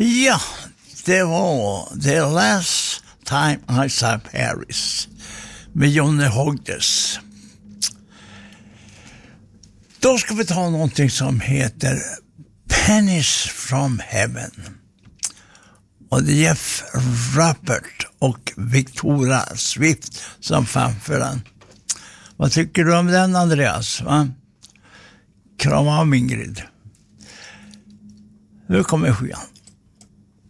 Ja, det var The Last Time I Saw Paris med Johnny Hodges. Då ska vi ta någonting som heter Pennies from Heaven. Och det är Jeff Rappert och Victoria Swift som framför den. Vad tycker du om den, Andreas? Va? Krama av Ingrid. Nu kommer skivan.